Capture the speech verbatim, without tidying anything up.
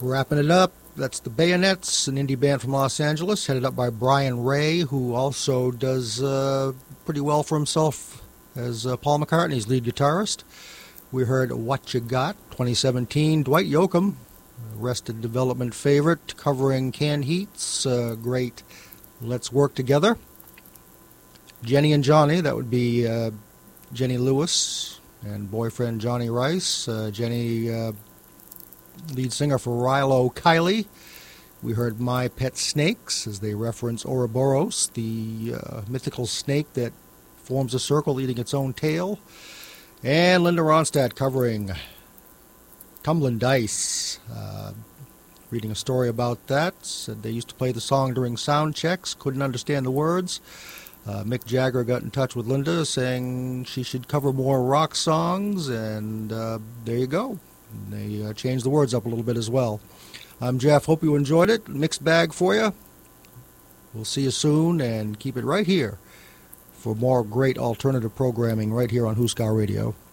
Wrapping it up, that's the Bayonets, an indie band from Los Angeles, headed up by Brian Ray, who also does uh, pretty well for himself as uh, Paul McCartney's lead guitarist. We heard What You Got, twenty seventeen, Dwight Yoakam, Arrested Development favorite, covering Canned Heat's uh, great Let's Work Together. Jenny and Johnny, that would be uh, Jenny Lewis and boyfriend Johnny Rice. Uh, Jenny, uh, lead singer for Rilo Kiley. We heard My Pet Snakes as they reference Ouroboros, the uh, mythical snake that forms a circle eating its own tail. And Linda Ronstadt covering Tumblin' Dice, uh, reading a story about that. Said they used to play the song during sound checks, couldn't understand the words. Uh, Mick Jagger got in touch with Linda saying she should cover more rock songs, and uh, there you go. They uh, changed the words up a little bit as well. I'm Jeff. Hope you enjoyed it. Mixed bag for you. We'll see you soon, and keep it right here for more great alternative programming right here on Huskar Radio.